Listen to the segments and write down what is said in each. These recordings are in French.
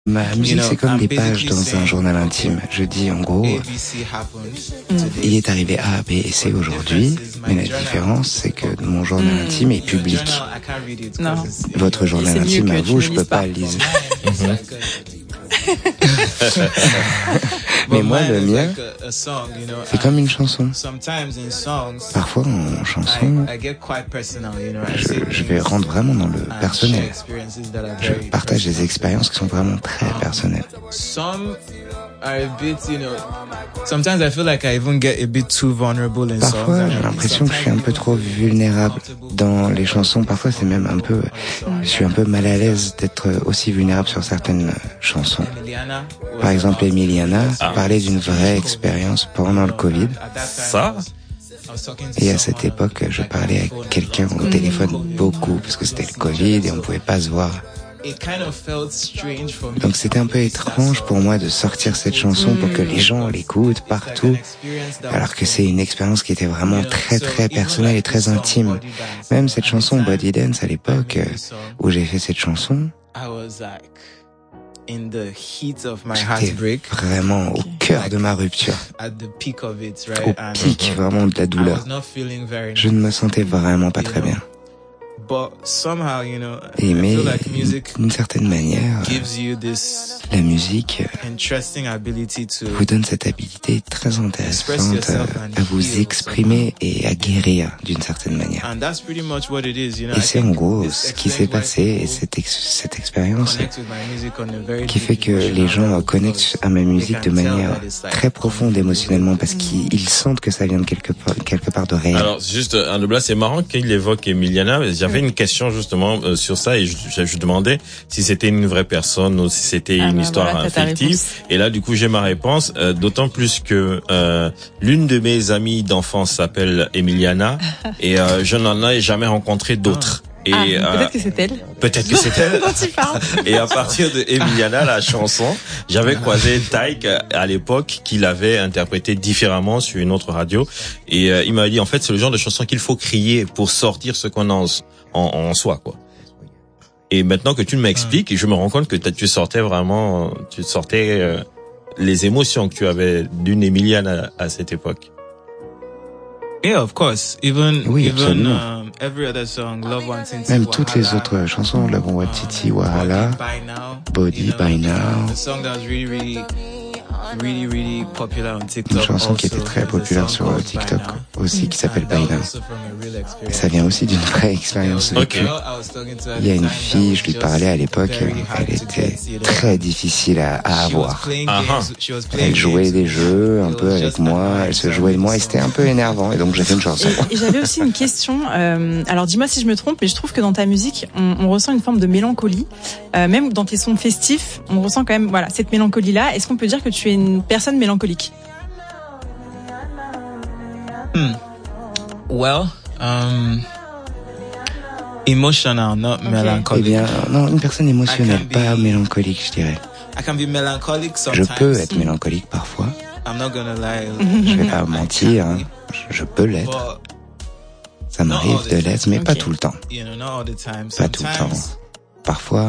Ma musique, c'est comme des pages dans un journal intime. Je dis en gros, il est arrivé A, B et C aujourd'hui, mais la différence, c'est que mon journal intime est public. Non. Votre journal intime à vous, je peux pas le lire. Mais moi, le mien, c'est comme une chanson. Parfois, en chanson, je vais rentrer vraiment dans le personnel. Je partage des expériences qui sont vraiment très personnelles. Parfois, j'ai l'impression que je suis un peu trop vulnérable dans les chansons. Parfois, c'est même un peu, je suis un peu mal à l'aise d'être aussi vulnérable sur certaines chansons. Par exemple, Emiliana parlait d'une vraie expérience pendant le Covid. Ça? Et à cette époque, je parlais à quelqu'un au téléphone beaucoup parce que c'était le Covid et on pouvait pas se voir. Donc c'était un peu étrange pour moi de sortir cette chanson pour que les gens l'écoutent partout, alors que c'est une expérience qui était vraiment très très personnelle et très intime. Même cette chanson Body Dance à l'époque où j'ai fait cette chanson, j'étais vraiment au cœur de ma rupture, au pic vraiment de la douleur. Je ne me sentais vraiment pas très bien. Et mais d'une certaine manière, la musique vous donne cette habilité très intéressante à vous exprimer et à guérir d'une certaine manière. Et c'est en gros ce qui s'est passé et cette expérience qui fait que les gens connectent à ma musique de manière très profonde émotionnellement parce qu'ils sentent que ça vient de quelque part de réel. Alors juste, Anobla, c'est marrant qu'il évoque Emiliana. J'avais une question justement sur ça et je demandais si c'était une vraie personne ou si c'était une histoire fictive. Et là, du coup, j'ai ma réponse. D'autant plus que l'une de mes amies d'enfance s'appelle Emiliana et je n'en ai jamais rencontré d'autres. Et peut-être que c'est elle. Peut-être que c'est elle. Et à partir de Emiliana, la chanson, j'avais croisé Taïk à l'époque qui l'avait interprétée différemment sur une autre radio. Et il m'a dit, en fait, c'est le genre de chanson qu'il faut crier pour sortir ce qu'on a en soi, quoi. Et maintenant que tu m'expliques, je me rends compte que tu sortais les émotions que tu avais d'une Emiliana à cette époque. Yeah, of course. Oui, absolument. Même toutes les Wahala, autres chansons, Love on Watiti, Wahala, Body by Now, une chanson qui était très populaire sur TikTok aussi qui s'appelle By Now. Et ça vient aussi d'une vraie expérience vécue. Il y a une fille, je lui parlais à l'époque, elle était très difficile à avoir. Elle jouait des jeux un peu avec moi, elle se jouait de moi et c'était un peu énervant et donc j'ai fait une chanson. Et j'avais aussi une question, alors dis-moi si je me trompe, mais je trouve que dans ta musique, on ressent une forme de mélancolie, même dans tes sons festifs, on ressent quand même cette mélancolie-là. Est-ce qu'on peut dire que tu es une personne mélancolique? Well, emotional, not melancholic. Eh bien, non, une personne émotionnelle, pas mélancolique, je dirais. I can be melancholic sometimes. Je peux être mélancolique parfois. I'm not gonna lie. Je vais pas mentir, hein. Je peux l'être. Ça m'arrive de l'être, mais pas tout le temps. Pas tout le temps. Parfois,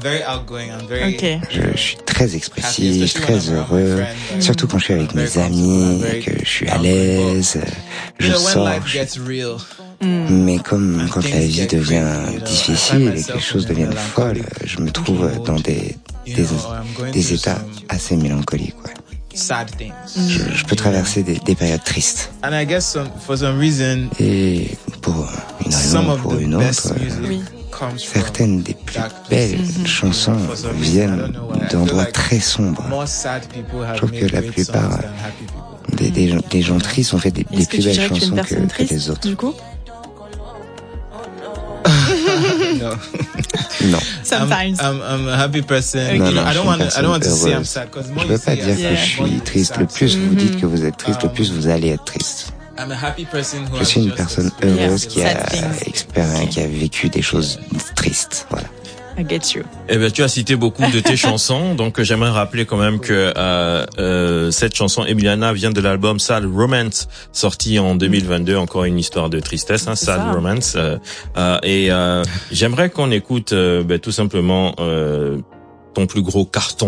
je suis très expressif, très heureux, surtout quand je suis avec mes amis, que je suis à l'aise, je sors. Mais comme quand la vie devient difficile et que les choses deviennent folles, je me trouve dans des états assez mélancoliques, ouais. Je peux traverser des périodes tristes. Et pour une raison ou pour une autre, certaines des plus belles chansons viennent d'endroits très sombres. Je trouve que la plupart des gens tristes ont fait des plus belles chansons que les autres. Du coup Non. Sometimes. I'm a happy person. Non, non, I don't want to say I'm sad because je veux pas dire que je suis triste. Le plus vous dites que vous êtes triste, le plus vous allez être triste. Je suis une personne heureuse qui a vécu des choses tristes. Voilà. I get you. Eh ben, tu as cité beaucoup de tes chansons, donc j'aimerais rappeler quand même que cette chanson Emiliana vient de l'album Sad Romance, sorti en 2022. Encore une histoire de tristesse, hein, Sad Romance. Et j'aimerais qu'on écoute tout simplement ton plus gros carton?